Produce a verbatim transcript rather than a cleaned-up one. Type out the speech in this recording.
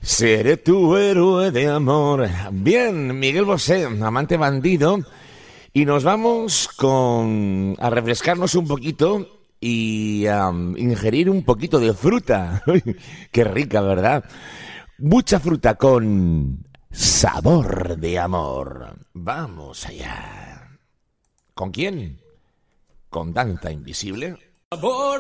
Seré tu héroe de amor. Bien, Miguel Bosé, amante bandido. Y nos vamos con a refrescarnos un poquito y a um, ingerir un poquito de fruta. Qué rica, ¿verdad? Mucha fruta con sabor de amor. Vamos allá. ¿Con quién? ¿Con Danza Invisible? Sabor